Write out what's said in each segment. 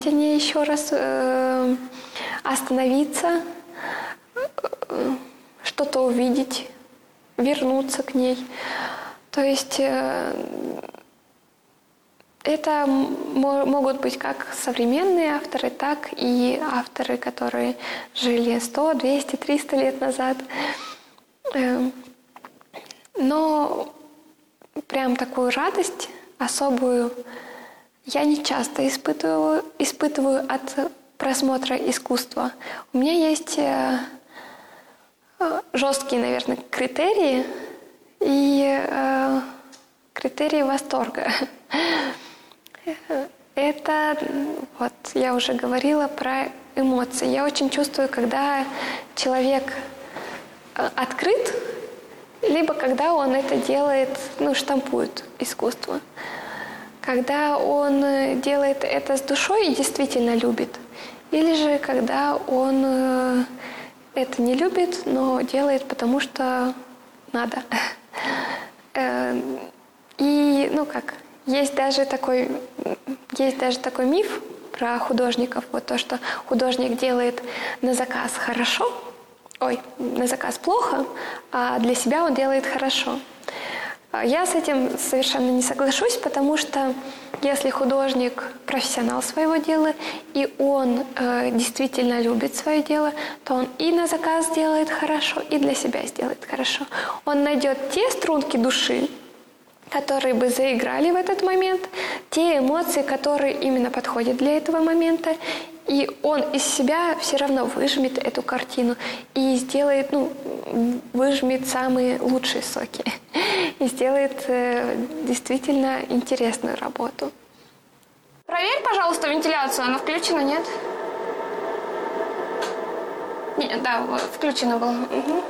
Мне еще раз остановиться, что-то увидеть, вернуться к ней. То есть это могут быть как современные авторы, так и авторы, которые жили 100, 200, 300 лет назад. Но прям такую радость особую я не часто испытываю от просмотра искусства. У меня есть жесткие, наверное, критерии и критерии восторга. Это, вот я уже говорила про эмоции. Я очень чувствую, когда человек открыт, либо когда он это делает, штампует искусство. Когда он делает это с душой и действительно любит. Или же когда он это не любит, но делает, потому что надо. И, есть даже такой миф про художников, вот то, что художник делает на заказ хорошо, на заказ плохо, а для себя он делает хорошо. Я с этим совершенно не соглашусь, потому что если художник профессионал своего дела, и он действительно любит свое дело, то он и на заказ делает хорошо, и для себя сделает хорошо. Он найдет те струнки души, которые бы заиграли в этот момент, те эмоции, которые именно подходят для этого момента, и он из себя все равно выжмет эту картину и сделает, выжмет самые лучшие соки и сделает действительно интересную работу. Проверь, пожалуйста, вентиляцию. Она включена, нет? Нет, да, включена была. Угу.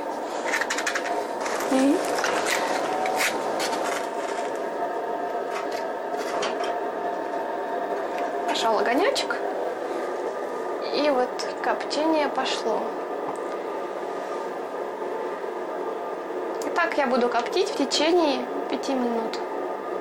Пошел огонечек. И вот коптение пошло. Итак, я буду коптить в течение 5 минут.